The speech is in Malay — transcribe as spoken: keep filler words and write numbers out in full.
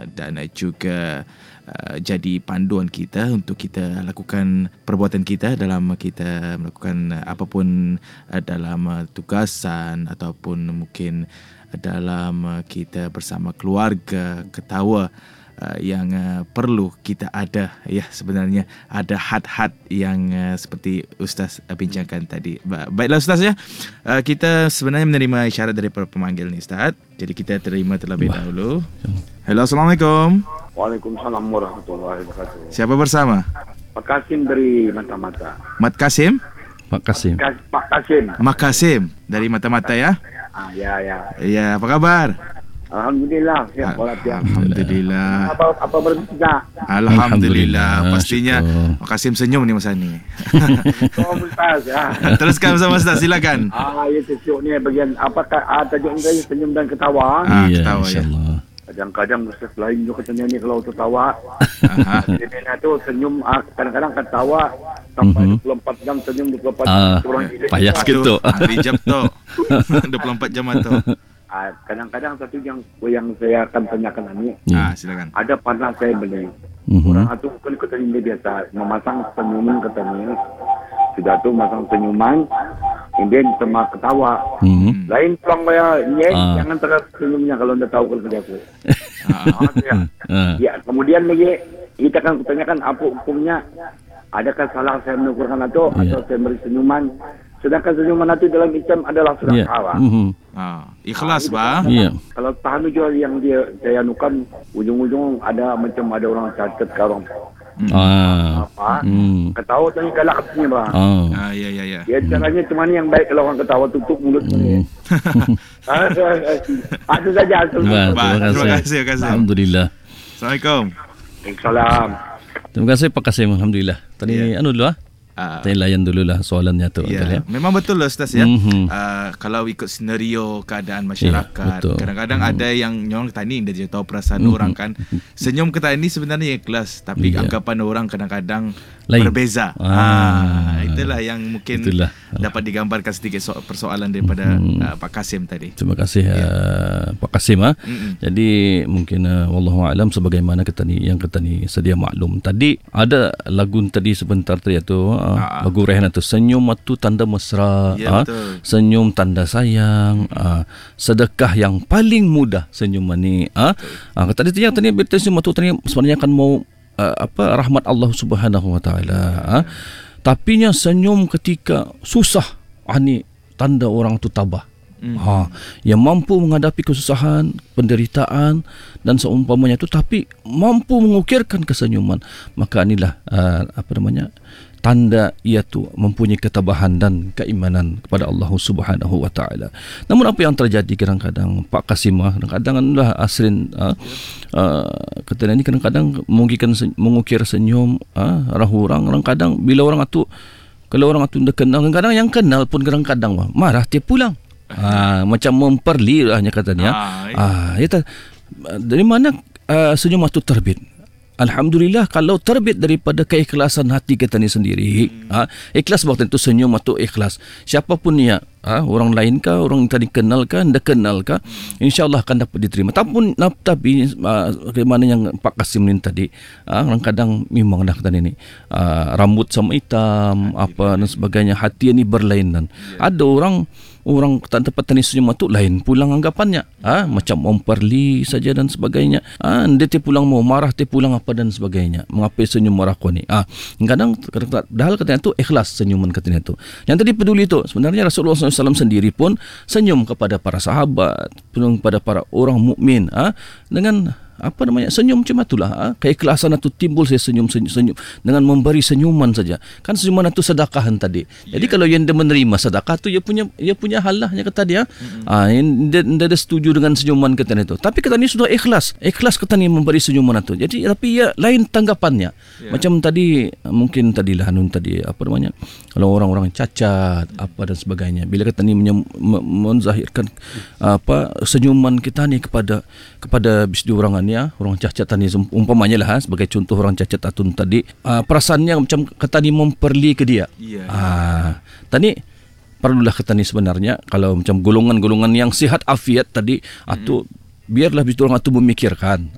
dan juga uh, jadi panduan kita untuk kita lakukan perbuatan kita dalam kita melakukan apapun uh, dalam uh, tugasan ataupun mungkin dalam uh, kita bersama keluarga, ketawa Uh, yang uh, perlu kita ada, ya, sebenarnya ada had-had yang uh, seperti Ustaz uh, bincangkan tadi. Ba- Baiklah Ustaz, ya, uh, kita sebenarnya menerima isyarat daripada pemanggil ni Ustaz, jadi kita terima terlebih dahulu. Hello, Assalamualaikum. Waalaikumsalam warahmatullahi wabarakatuh. Siapa bersama? Pak Kasim dari Mata-Mata. Mat Kasim? Pak Kasim. Kas- Pak Kasim. Mak Kasim dari Mata-Mata, ya. Ah, ya, ya. Ya, apa kabar? Alhamdulillah, siap walafiat. Alhamdulillah. Apa apa berita? Alhamdulillah. Pastinya syukur. Mak Kasim senyum ni masa ni. Oh, Ustaz, ya. Teruskan bersama Ustaz, silakan. Ah, ya, sejuk ni bagian apa ah, tajuk ni senyum dan ketawa. Ah, Iya, ketawa, ya. insyaAllah. Kadang-kadang Ustaz lain juga katanya ni kalau tertawa. Aha. Jadi tu senyum ah, kadang-kadang ketawa sampai Mhm. dua puluh empat jam senyum dua puluh empat jam. Ah, Orang hidup. payah sikit tu. Hari jam tu dua puluh empat jam tu. Ah, kadang-kadang satu yang yang saya akan tanyakan ini, Ah, silakan. ada pernah saya beli. Mhm. Orang itu kan kata ini biasa memasang senyuman katanya. Sudah tu masang senyuman, kemudian sama ketawa. Mhm. Lain pulang saya, ya, Ah. jangan terus senyumnya kalau anda tahu kalau kerja aku. Ah, Ah, ya. Ah. Ya, kemudian lagi kita akan tanyakan apa hukumnya. Adakah salah saya menukurkan itu Ya. atau saya beri senyuman? Sedangkan senyuman itu dalam Islam adalah Ya. sedekah. Mhm. ah, ikhlas, Pak. Iya. Kalau tahan juga yang dia saya anukan ujung-ujung ada macam ada orang catat ke orang Ah. apa Hmm. ketawa tadi galak katanya bang. Ah. Ah, ya, ya, ya. Ya caranya cuma ni yang baik kalau orang ketawa tutup mulut ni. Ah, ah, itu saja. Baik, Baik, terima terima kasih. kasih, terima kasih. Alhamdulillah. Assalamualaikum. Salam. Terima kasih Pak Kasim. Alhamdulillah. Tadi Ya. anu dulu ah. Ah, Tadi layan dulu lah soalannya tu. ya, Ya. memang betul lah Ustaz, ya. Mhm. Ah, kalau ikut senario keadaan masyarakat, betul. kadang-kadang Mhm. ada yang orang tani dia je tahu perasaan Mhm. orang kan. Senyum kita ini sebenarnya ikhlas, tapi Iya. anggapan orang kadang-kadang Lain. berbeza. Ah. Ah, itulah yang mungkin Itulah. dapat digambarkan sedikit so- persoalan daripada Mhm. ah, Pak Kasim tadi. Terima kasih uh, Pak Kasim ah. Mm-mm. Jadi mungkin uh, wallahu alam sebagaimana kita ni yang kita ni sedia maklum. Tadi ada lagu tadi sebentar tadi tu uh, Ah. lagu Rehan tu senyum itu tanda mesra, Ya, ah, betul. senyum tanda sayang, ah, sedekah yang paling mudah senyuman ni ah. Ah, tadi tadi tadi berita senyum itu tadi sebenarnya akan mau uh, apa rahmat Allah Subhanahu wa taala ah. Tapi nya senyum ketika susah ah ni tanda orang tu tabah. Mm. Ha, yang mampu menghadapi kesusahan, penderitaan dan seumpamanya itu tapi mampu mengukirkan kesenyuman, maka inilah uh, apa namanya tanda ia tu mempunyai ketabahan dan keimanan kepada Allah Subhanahu wa taala. Namun apa yang terjadi kadang-kadang Pak Kasimah, kadang-kadang adalah Asrin uh, uh, kata ini kadang-kadang mengukirkan mengukir senyum uh, rahu orang, kadang-kadang bila orang itu kalau orang itu dah kenal, kadang-kadang yang kenal pun kadang-kadang marah dia pulang. Ah, macam memperli lahnya katanya. Ah, ya. Ah, ya ta, dari mana uh, senyum itu terbit? Alhamdulillah kalau terbit daripada keikhlasan hati kita ni sendiri. Hmm. Ha, ikhlas waktu itu senyum atau ikhlas. Siapapun ya, ha, orang lain kah, orang yang tadi kenal kah, anda kenal kah, insya-Allah akan dapat diterima. Tapi tapi uh, bagaimana yang Pak Kasim ni tadi, ha, orang kadang memang dah kata ni uh, rambut sama hitam apa dan sebagainya, hati ni berlainan. Yeah. Ada orang orang tak dapat tenis senyum tu lain pulang anggapannya, ah ha? Macam memperli saja dan sebagainya, ah ha? Dia ti pulang mau marah, ti pulang apa dan sebagainya, mengapa senyum marah kau ni, ah ha? Kadang padahal katanya tu ikhlas senyuman katanya tu. Yang tadi peduli tu sebenarnya Rasulullah sallallahu alaihi wasallam sendiri pun senyum kepada para sahabat, senyum kepada para orang mukmin, ah ha? Dengan apa namanya senyum cuma itulah, ha? Keikhlasan itu timbul saya senyum, senyum senyum dengan memberi senyuman saja. Kan senyuman itu sedekahan tadi. Yeah. Jadi kalau yang dia menerima sedekah tu dia punya dia punya halahnya kata dia. Mm-hmm. Ah dia, dia, dia setuju dengan senyuman kita itu. Tapi kita ni sudah ikhlas. Ikhlas kita ni memberi senyuman itu. Jadi tapi ya lain tanggapannya. Yeah. Macam tadi mungkin tadilah Hanun tadi apa namanya? Kalau orang-orang cacat apa dan sebagainya. Bila kita ni menzahirkan apa senyuman kita ni kepada kepada bisdi orang ya, orang cacat tadi umpamanya lah, sebagai contoh orang cacat atun tadi, uh, perasaannya macam kata ni memperli ke dia. Iya. Ah, tadi perlulah kata ni sebenarnya kalau macam golongan-golongan yang sihat afiat tadi, atau biarlah bisdi orang itu memikirkan.